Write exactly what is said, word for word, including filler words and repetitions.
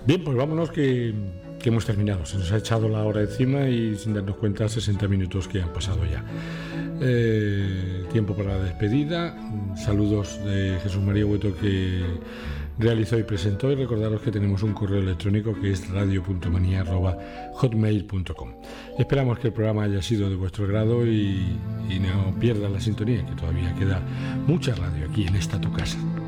Bien, pues vámonos que, que hemos terminado. Se nos ha echado la hora encima y sin darnos cuenta sesenta minutos que han pasado ya. Eh, tiempo para la despedida. Saludos de Jesús María Hueto, que realizó y presentó, y recordaros que tenemos un correo electrónico que es radio punto manía arroba hotmail punto com. Esperamos que el programa haya sido de vuestro agrado y, y no pierdan la sintonía, que todavía queda mucha radio aquí en esta tu casa.